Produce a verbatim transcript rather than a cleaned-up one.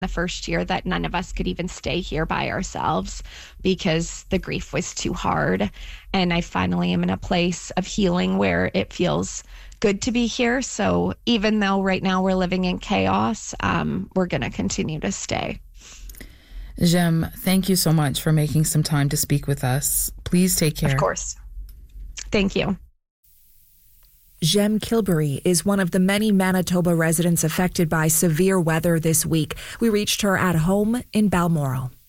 the first year that none of us could even stay here by ourselves because the grief was too hard. And I finally am in a place of healing where it feels good to be here. So even though right now we're living in chaos, um, we're going to continue to stay. Jem, thank you so much for making some time to speak with us. Please take care. Of course. Thank you. Jem Kilbury is one of the many Manitoba residents affected by severe weather this week. We reached her at home in Balmoral.